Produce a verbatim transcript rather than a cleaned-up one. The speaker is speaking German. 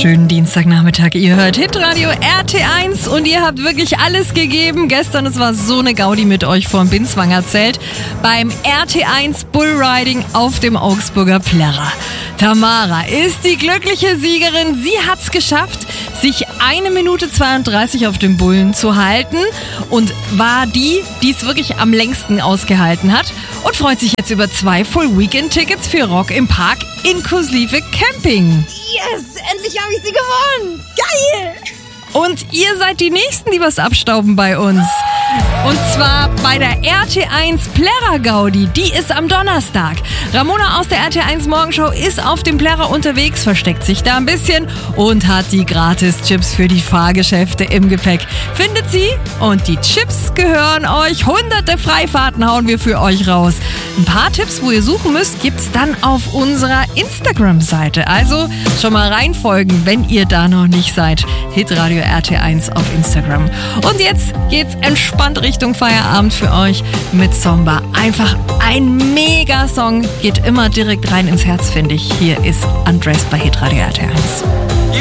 wunderschönen Dienstagnachmittag. Ihr hört Hitradio R T eins und ihr habt wirklich alles gegeben. Gestern, es war so eine Gaudi mit euch vorm Binswanger Zelt beim R T eins Bullriding auf dem Augsburger Plärrer. Tamara ist die glückliche Siegerin. Sie hat's geschafft, sich eine Minute zweiunddreißig auf dem Bullen zu halten und war die, die es wirklich am längsten ausgehalten hat und freut sich jetzt über zwei Full-Weekend-Tickets für Rock im Park inklusive Camping. Yes, endlich habe ich sie gewonnen. Geil! Und ihr seid die Nächsten, die was abstauben bei uns. Und zwar bei der R T eins Plärrer Gaudi. Die ist am Donnerstag. Ramona aus der R T eins Morgenshow ist auf dem Plärrer unterwegs, versteckt sich da ein bisschen und hat die Gratis-Chips für die Fahrgeschäfte im Gepäck. Findet sie und die Chips gehören euch. Hunderte Freifahrten hauen wir für euch raus. Ein paar Tipps, wo ihr suchen müsst, gibt's dann auf unserer Instagram-Seite. Also schon mal reinfolgen, wenn ihr da noch nicht seid. Hitradio R T eins auf Instagram. Und jetzt geht's entspannt Richtung Feierabend für euch mit Zomba. Einfach ein Mega-Song. Geht immer direkt rein ins Herz, finde ich. Hier ist Undressed bei Hitradio R T eins.